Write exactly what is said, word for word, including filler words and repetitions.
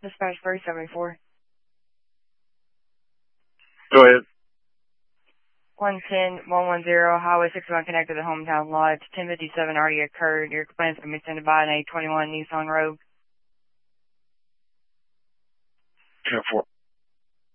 Dispatch three seventy-four. Go ahead. one ten, one ten, Highway sixty-one connected to Hometown Lodge. ten fifty-seven already occurred. Your complaint's going to be sent by an eight twenty-one Nissan Rogue. ten four.